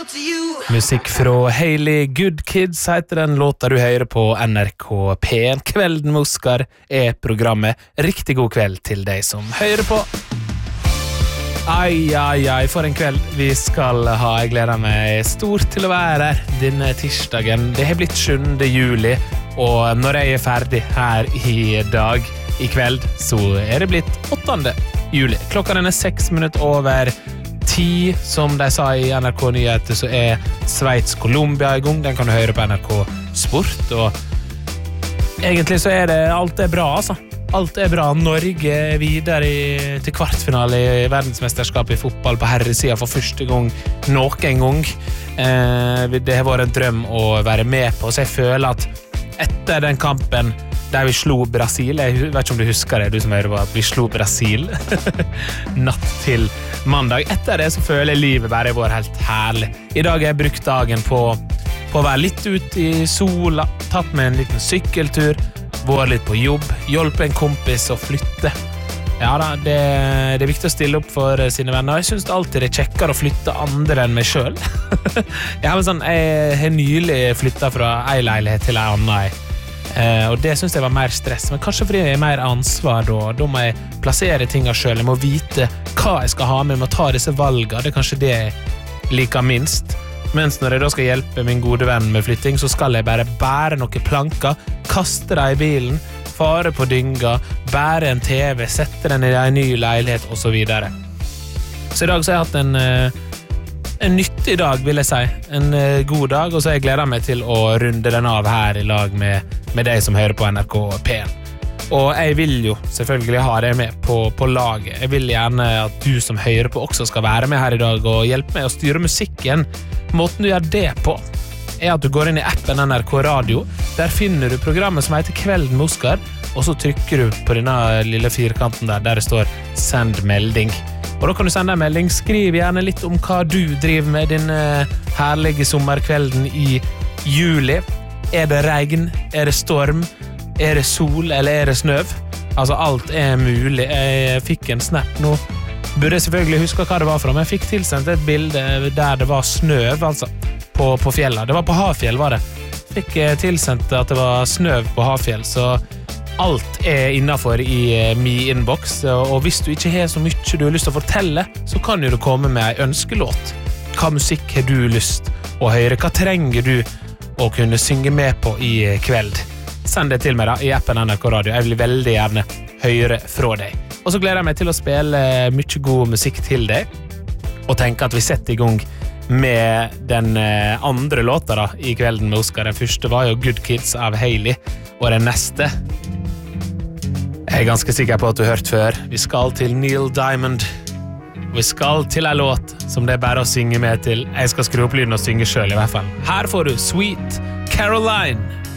Musikk fra Hailey, Good Kids heter den låta du hører på NRK P1. Kvelden med Oscar er programmet. Riktig god kveld til deg som hører på. Ai, for en kveld vi skal ha. Jeg gleder meg stort til å være her denne tirsdagen. Det har blitt 7. juli, og når jeg er ferdig her i dag, i kveld, så er det blitt 8. juli. Klokka den er 6 minutter over 10, som de sa i NRK Nyheter, så er Sveits-Colombia i gang. Den kan du høre på NRK Sport, og egentlig så er det alt er bra, altså. Alt er bra. Norge er videre til kvartfinale i verdensmesterskapet i fotball på herresiden for første gang noen gang. Det har vært en drøm å være med på, så jeg føler at etter den kampen der vi slo Brasil, jeg vet ikke om du husker det, du som hører på, at vi slo Brasil natt til mandag. Etter det så føler jeg livet bare var helt herlig. I dag har jeg brukt dagen på å være litt ute i sola, tatt med en liten sykkeltur, vært litt på jobb, hjulpet en kompis å flytte. Ja da, det er viktig å stille opp for sine venner. Jeg synes det alltid er kjekkere å flytte andre enn meg selv. Jeg har nylig flyttet fra en leilighet til en annen, og det synes jeg var mer stress, men kanskje fordi jeg er mer ansvar da må jeg plassere tingene selv, jeg må vite hva jeg skal ha med, jeg må ta disse valgene, det er kanskje det jeg liker minst. Mens når jeg da skal hjelpe min gode venn med flytting, så skal jeg bare bære noen planker, kaste dem i bilen, fare på dynga, bære en TV, sette den i en ny leilighet og så videre. Så i dag så har jeg hatt en nyttig dag, vil jeg si. En god dag, og så har jeg gledet meg til å runde den av her i lag med deg som hører på NRK P1. Og jeg vil jo selvfølgelig ha deg med på laget. Jeg vil gjerne at du som hører på også skal være med her i dag og hjelpe meg å styre musikken. Måten du gjør det på er at du går inn i appen NRK Radio. Der finner du programmet som heter Kvelden med Oscar, og så trykker du på denne lille firkanten der det står «Send melding». Og da kan du sende en melding. Skriv gjerne litt om hva du driver med denne herlige sommerkvelden i juli. Er det regn? Er det storm? Er det sol? Eller er det snøv? Altså, alt er mulig. Jeg fikk en snap nå. Burde selvfølgelig huske hva det var fra, men jeg fikk tilsendt et bilde der det var snøv, altså, på fjellet. Det var på Hafjell, var det. Fikk tilsendt at det var snøv på Hafjell, så alt er innenfor i min inbox, og hvis du ikke har så mye du har lyst til å fortelle, så kan jo du komme med en ønskelåt. Hva musikk har du lyst å høre? Hva trenger du å kunne synge med på i kveld? Send det til meg da, i appen NRK Radio. Jeg vil veldig gjerne høre fra deg. Og så gleder jeg meg til å spille mye god musikk til deg, og tenke at vi setter i gang med den andre låta da, i Kvelden med Oscar. Den første var jo Good Kids av Hailey, og den neste jeg er ganske sikker på at du har hørt før. Vi skal til Neil Diamond. Vi skal til en låt som det er bare å synge med til. Jeg skal skru opp lyden og synge selv i hvert fall. Her får du Sweet Caroline.